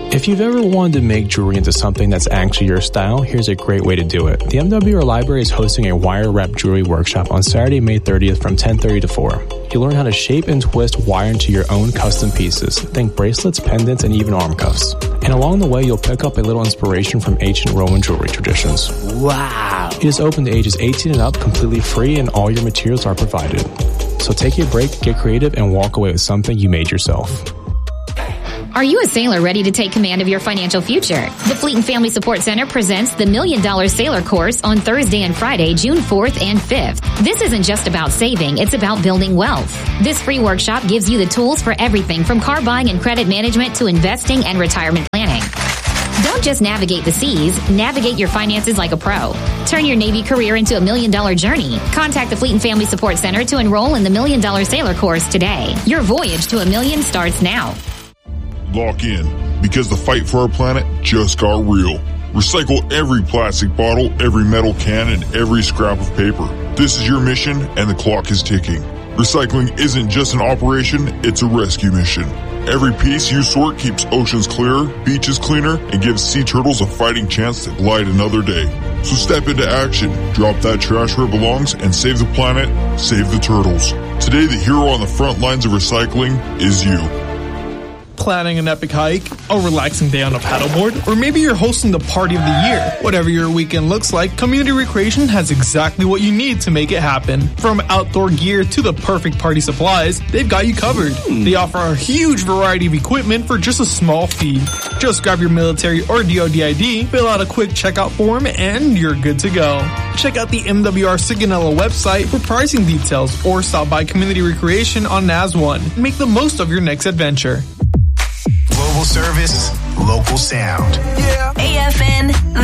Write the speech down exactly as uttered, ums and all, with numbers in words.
If you've ever wanted to make jewelry into something that's actually your style, here's a great way to do it. The M W R Library is hosting a wire wrap jewelry workshop on Saturday, May thirtieth from ten thirty to four. You'll learn how to shape and twist wire into your own custom pieces. Think bracelets, pendants, and even arm cuffs. And along the way, you'll pick up a little inspiration from ancient Roman jewelry traditions. Wow! It is open to ages eighteen and up, completely free, and all your materials are provided. So take a break, get creative, and walk away with something you made yourself. Are you a sailor ready to take command of your financial future? The Fleet and Family Support Center presents the Million Dollar Sailor Course on Thursday and Friday, June fourth and fifth. This isn't just about saving, it's about building wealth. This free workshop gives you the tools for everything from car buying and credit management to investing and retirement planning. Don't just navigate the seas, navigate your finances like a pro. Turn your Navy career into a million dollar journey. Contact the Fleet and Family Support Center to enroll in the Million Dollar Sailor Course today. Your voyage to a million starts now. Lock in, because the fight for our planet just got real. Recycle every plastic bottle, every metal can, and every scrap of paper. This is your mission, and the clock is ticking. Recycling isn't just an operation, it's a rescue mission. Every piece you sort keeps oceans clearer, beaches cleaner, and gives sea turtles a fighting chance to glide another day. So step into action, drop that trash where it belongs, and save the planet, save the turtles. Today, the hero on the front lines of recycling is you. Planning an epic hike, a relaxing day on a paddleboard, or maybe you're hosting the party of the year. Whatever your weekend looks like, Community Recreation has exactly what you need to make it happen. From outdoor gear to the perfect party supplies, they've got you covered. They offer a huge variety of equipment for just a small fee. Just grab your military or D O D I D, fill out a quick checkout form, and you're good to go. Check out the M W R Sigonella website for pricing details, or stop by Community Recreation on N A S one. Make the most of your next adventure. Global service, local sound. Yeah. A F N